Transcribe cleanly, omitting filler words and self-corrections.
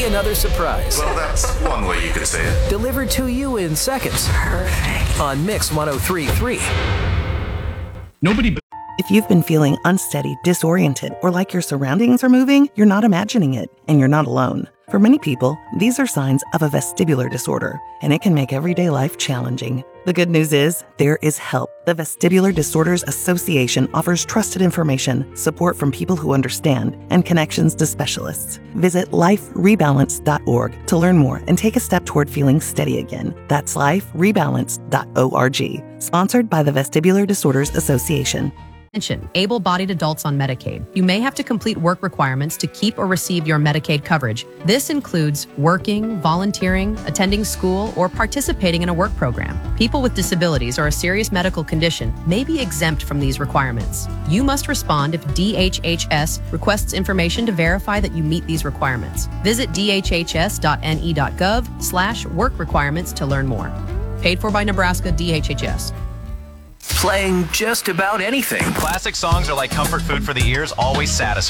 another surprise. Well, that's one way you could say it. Delivered to you in seconds. Perfect. On Mix 103.3. Nobody. If you've been feeling unsteady, disoriented, or like your surroundings are moving, you're not imagining it, and you're not alone. For many people, these are signs of a vestibular disorder, and it can make everyday life challenging. The good news is, there is help. The Vestibular Disorders Association offers trusted information, support from people who understand, and connections to specialists. Visit liferebalance.org to learn more and take a step toward feeling steady again. That's liferebalance.org. Sponsored by the Vestibular Disorders Association. Able-bodied adults on Medicaid. You may have to complete work requirements to keep or receive your Medicaid coverage. This includes working, volunteering, attending school, or participating in a work program. People with disabilities or a serious medical condition may be exempt from these requirements. You must respond if DHHS requests information to verify that you meet these requirements. Visit dhhs.ne.gov/work requirements to learn more. Paid for by Nebraska DHHS. Playing just about anything. Classic songs are like comfort food for the ears, always satisfying.